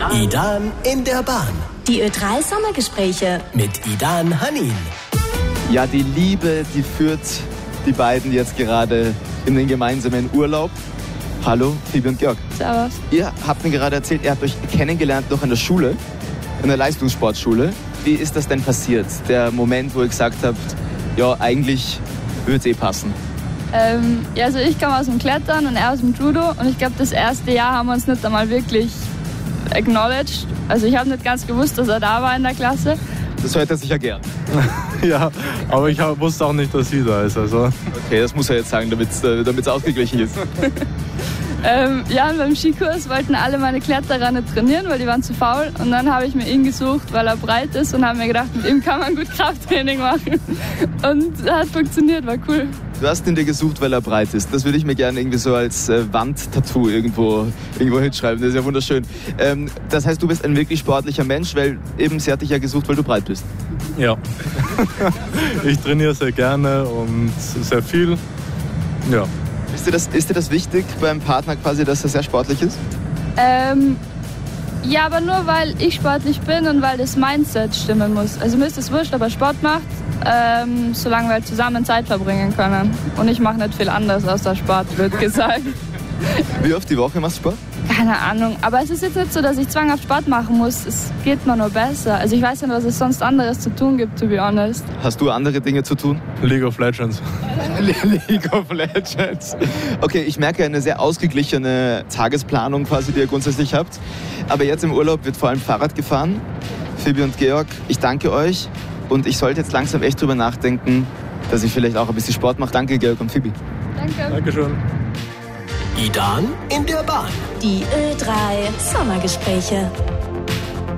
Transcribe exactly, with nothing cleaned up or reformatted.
Idan in der Bahn. Die Ö drei Sommergespräche mit Idan Hanin. Ja, die Liebe, die führt die beiden jetzt gerade in den gemeinsamen Urlaub. Hallo, Phoebe und Georg. Servus. Ihr habt mir gerade erzählt, ihr habt euch kennengelernt noch in der Schule, in der Leistungssportschule. Wie ist das denn passiert? Der Moment, wo ihr gesagt habt, ja, eigentlich würde es eh passen. Ähm, ja, also ich komme aus dem Klettern und er aus dem Judo. Und ich glaube, das erste Jahr haben wir uns nicht einmal wirklich acknowledged. Also ich habe nicht ganz gewusst, dass er da war in der Klasse. Das hört er sicher gern. Ja, aber ich wusste auch nicht, dass sie da ist. Also. Okay, das muss er jetzt sagen, damit es ausgeglichen ist. ähm, ja, und beim Skikurs wollten alle meine Kletterer nicht trainieren, weil die waren zu faul. Und dann habe ich mir ihn gesucht, weil er breit ist und habe mir gedacht, mit ihm kann man gut Krafttraining machen. Und hat funktioniert, war cool. Du hast ihn dir gesucht, weil er breit ist. Das würde ich mir gerne irgendwie so als äh, Wandtattoo irgendwo, irgendwo hinschreiben. Das ist ja wunderschön. Ähm, das heißt, du bist ein wirklich sportlicher Mensch, weil eben sie hat dich ja gesucht, weil du breit bist. Ja. Ich trainiere sehr gerne und sehr viel. Ja. Ist dir das, ist dir das wichtig beim Partner quasi, dass er sehr sportlich ist? Ähm, ja, aber nur weil ich sportlich bin und weil das Mindset stimmen muss. Also mir ist es wurscht, ob er Sport macht, ähm, solange wir halt zusammen Zeit verbringen können. Und ich mache nicht viel anderes außer Sport, wird gesagt. Wie oft die Woche machst du Sport? Keine Ahnung, aber es ist jetzt nicht so, dass ich zwanghaft Sport machen muss. Es geht mir nur besser. Also ich weiß nicht, was es sonst anderes zu tun gibt, to be honest. Hast du andere Dinge zu tun? League of Legends. League of Legends. Okay, ich merke eine sehr ausgeglichene Tagesplanung quasi, die ihr grundsätzlich habt. Aber jetzt im Urlaub wird vor allem Fahrrad gefahren. Phoebe und Georg, ich danke euch. Und ich sollte jetzt langsam echt drüber nachdenken, dass ich vielleicht auch ein bisschen Sport mache. Danke, Georg und Phoebe. Danke. Dankeschön. Idan in der Bahn. Die Ö drei Sommergespräche.